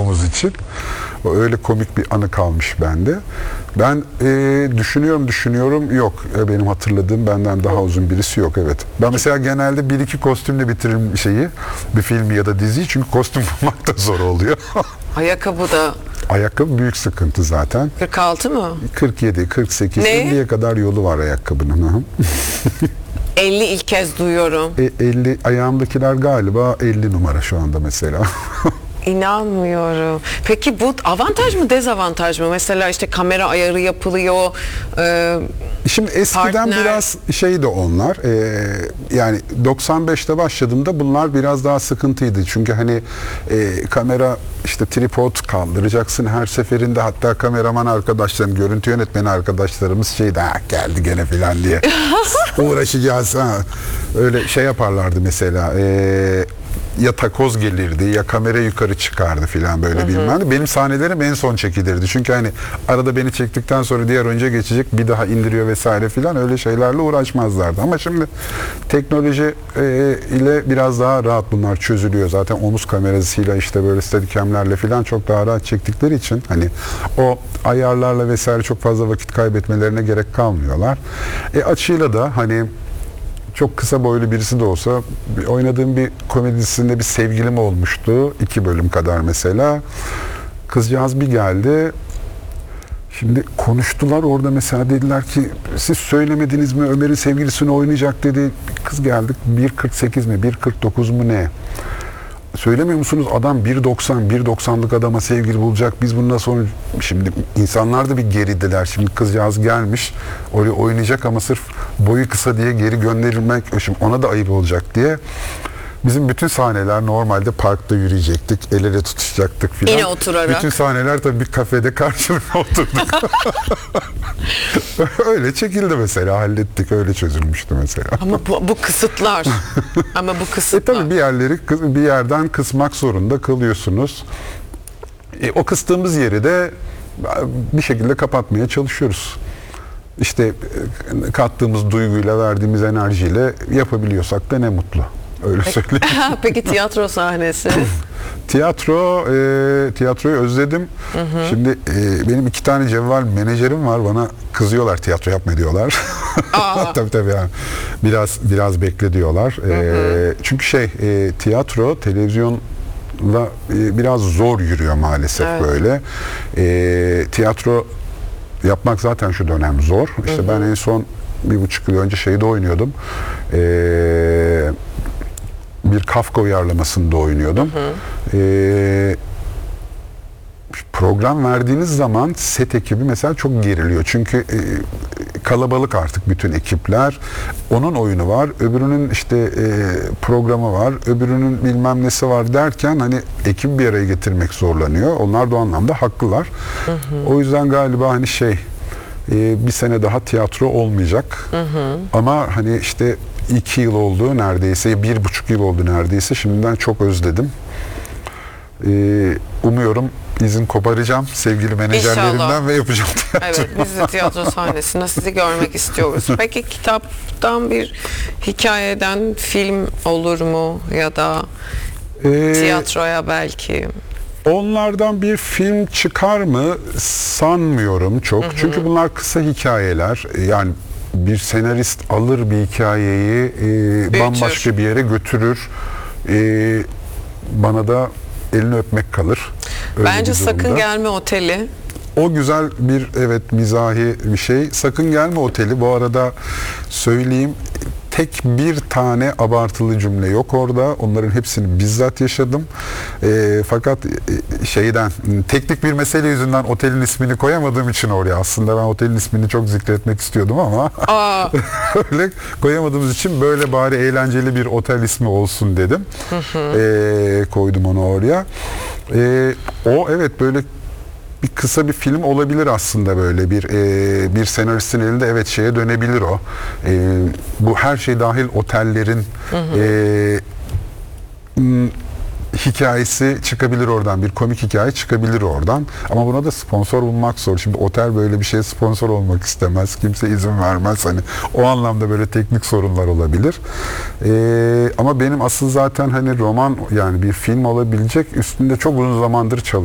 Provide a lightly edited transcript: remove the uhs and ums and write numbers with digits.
havuz için. O öyle komik bir anı kalmış bende. Ben düşünüyorum. Yok. Benim hatırladığım benden daha uzun birisi yok. Evet. Ben mesela genelde 1-2 kostümle bitiririm bir filmi ya da diziyi. Çünkü kostüm bulmak da zor oluyor. Ayakkabı da. Ayakkabı büyük sıkıntı zaten. 46 mı? 47, 48, Ne? 50'ye kadar yolu var ayakkabının. 50 ilk kez duyuyorum. 50 ayağımdakiler galiba 50 numara şu anda mesela. İnanmıyorum. Peki bu avantaj mı dezavantaj mı? Mesela işte kamera ayarı yapılıyor. Şimdi eskiden Partner. biraz şeydi onlar. Yani 95'te başladığımda bunlar biraz daha sıkıntıydı. Çünkü hani kamera işte tripod kaldıracaksın her seferinde, hatta kameraman arkadaşlarım, görüntü yönetmeni arkadaşlarımız şeydi, geldi gene filan diye uğraşacağız. Öyle şey yaparlardı mesela. Ya takoz gelirdi ya kamera yukarı çıkardı filan böyle bilmem. Benim sahnelerim en son çekilirdi. Çünkü hani arada beni çektikten sonra diğer oyuncuya geçecek, bir daha indiriyor vesaire filan, öyle şeylerle uğraşmazlardı. Ama şimdi teknoloji ile biraz daha rahat bunlar çözülüyor. Zaten omuz kamerasıyla işte böyle steadicam'lerle filan çok daha rahat çektikleri için hani o ayarlarla vesaire çok fazla vakit kaybetmelerine gerek kalmıyorlar. Açıyla da hani çok kısa boylu birisi de olsa, oynadığım bir komedisinde bir sevgilim olmuştu. 2 bölüm kadar mesela. Kızcağız bir geldi. Şimdi konuştular orada mesela, dediler ki siz söylemediniz mi Ömer'in sevgilisini oynayacak dedi. Kız geldik 1.48 mi 1.49 mu ne? Söylemiyor musunuz? Adam 1.90'lık adama sevgili bulacak. Biz bunu nasıl oynayacağız? Şimdi insanlar da bir geridiler. Şimdi kızcağız gelmiş. Oraya oynayacak ama sırf boyu kısa diye geri gönderilmek, şimdi ona da ayıp olacak diye. Bizim bütün sahneler normalde parkta yürüyecektik. El ele tutuşacaktık filan. Yine oturarak. Bütün sahneler tabii bir kafede karşılıklı oturduk. Öyle çekildi mesela. Hallettik. Öyle çözülmüştü mesela. Ama bu kısıtlar. Ama bu kısıtlar. Tabii bir yerden kısmak zorunda kalıyorsunuz. O kıstığımız yeri de bir şekilde kapatmaya çalışıyoruz. İşte kattığımız duyguyla, verdiğimiz enerjiyle yapabiliyorsak da ne mutlu. Öyle söyleyeyim. Peki tiyatro sahnesi? Tiyatroyu özledim. Şimdi benim 2 tane cevval menajerim var, bana kızıyorlar, tiyatro yapma diyorlar. tabii yani. Biraz bekle diyorlar. Çünkü tiyatro televizyonla biraz zor yürüyor maalesef, evet. Böyle. Tiyatro yapmak zaten şu dönem zor. İşte ben en son 1,5 yıl önce şeyde oynuyordum. Bir Kafka uyarlamasında oynuyordum. Program verdiğiniz zaman set ekibi mesela çok geriliyor. Çünkü kalabalık artık bütün ekipler. Onun oyunu var, öbürünün işte programı var, öbürünün bilmem nesi var derken hani ekibi bir araya getirmek zorlanıyor. Onlar da o anlamda haklılar. O yüzden galiba hani bir sene daha tiyatro olmayacak. Ama hani işte 2 yıl oldu neredeyse, 1,5 yıl oldu neredeyse. Şimdiden çok özledim. Umuyorum izin koparacağım sevgili menajerlerimden İnşallah. Ve yapacağım tiyatro. Evet, biz de tiyatro sahnesinde sizi görmek istiyoruz. Peki kitaptan bir hikayeden film olur mu ya da tiyatroya belki? Onlardan bir film çıkar mı sanmıyorum çok. Çünkü bunlar kısa hikayeler. Yani bir senarist alır bir hikayeyi bambaşka bir yere götürür. Bana da elini öpmek kalır. Öyle Bence Sakın Gelme Oteli. O güzel bir, evet, mizahi bir şey. Sakın Gelme Oteli, bu arada söyleyeyim, tek bir tane abartılı cümle yok orada. Onların hepsini bizzat yaşadım. Fakat teknik bir mesele yüzünden otelin ismini koyamadığım için oraya, aslında ben otelin ismini çok zikretmek istiyordum ama öyle koyamadığımız için böyle bari eğlenceli bir otel ismi olsun dedim. Koydum onu oraya. O evet, böyle bir kısa bir film olabilir aslında, böyle bir senaristin elinde, evet, şeye dönebilir o. Bu her şey dahil otellerin hikayesi çıkabilir oradan, bir komik hikaye çıkabilir oradan. Ama buna da sponsor bulmak zor. Şimdi otel böyle bir şeye sponsor olmak istemez. Kimse izin vermez. Hani o anlamda böyle teknik sorunlar olabilir. Ama benim asıl zaten hani roman, yani bir film olabilecek, üstünde çok uzun zamandır çalışıyorum.